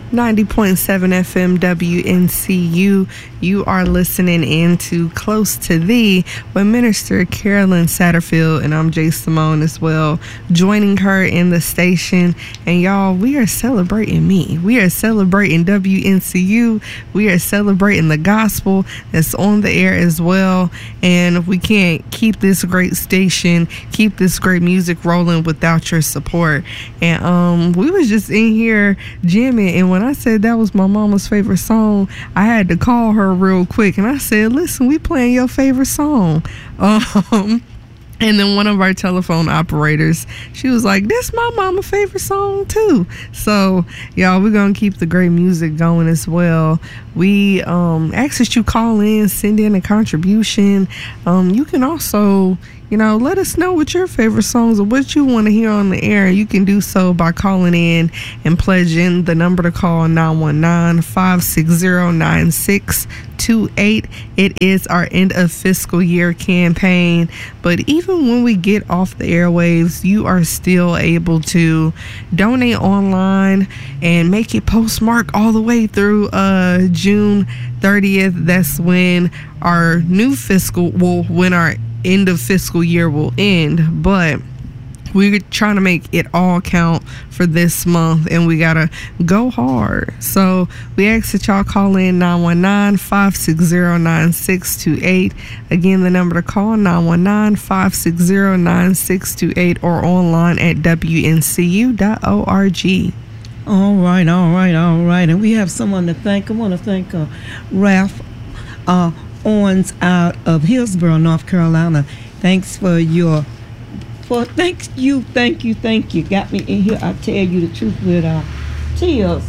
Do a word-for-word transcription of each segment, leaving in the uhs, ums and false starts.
ninety point seven F M W N C U. You are listening into Close to Thee with Minister Carolyn Satterfield, and I'm Jay Simone as well, joining her in the station. And y'all, we are celebrating me. We are celebrating W N C U. We are celebrating the gospel that's on the air as well. And we can't keep this great station, keep this great music rolling without your support. And um, we was just in here jamming, and when I said that was my mama's favorite song, I had to call her real quick, and I said, listen, we playing your favorite song. Um, and then one of our telephone operators, she was like, this my mama's favorite song too. So y'all, we're gonna keep the great music going as well. We um, ask that you call in, send in a contribution. Um, you can also, you know, let us know what your favorite songs or what you want to hear on the air. You can do so by calling in and pledging. The number to call, nine one nine, five six zero, nine six two eight. It is our end of fiscal year campaign. But even when we get off the airwaves, you are still able to donate online and make it postmark all the way through uh, June thirtieth. That's when our new fiscal, well, when our end of fiscal year will end, but we're trying to make it all count for this month, and we gotta go hard. So we ask that y'all call in, nine one nine, five six zero, nine six two eight. Again, the number to call, nine one nine, five six zero, nine six two eight, or online at W N C U dot org. All right, all right, all right. And we have someone to thank. I want to thank uh, Ralph uh, Owens out of Hillsborough, North Carolina. Thanks for your, for thank you, thank you, thank you. Got me in here. I tell you the truth with uh, tears,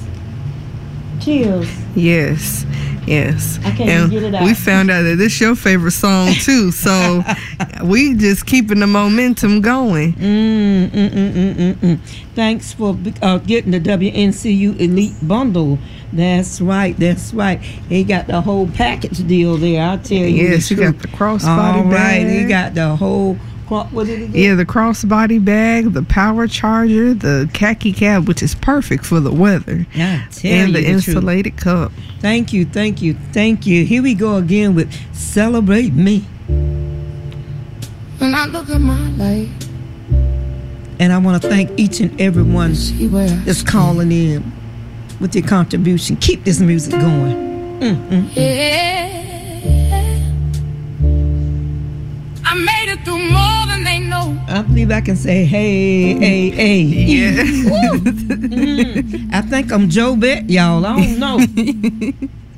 tears. Yes, yes. I can't and even get it out. We found out that this is your favorite song too, so we just keeping the momentum going. Mm, mm, mm, mm, mm, mm. Thanks for uh, getting the W N C U Elite Bundle. That's right, that's right. He got the whole package deal there, I tell you. Yes, you got the crossbody All bag. right, he got the whole, what did he get? Yeah, the crossbody bag, the power charger, the khaki cap, which is perfect for the weather, I tell and you the, the insulated truth. cup. Thank you, thank you, thank you. Here we go again with Celebrate Me. When I look at my life, and I want to thank each and every one that's calling in with your contribution. Keep this music going. Mm, mm, mm. Yeah, I made it through more than they know. I believe I can say, hey, hey, hey. Yeah. mm. I think I'm Joe Bet, y'all. I don't know.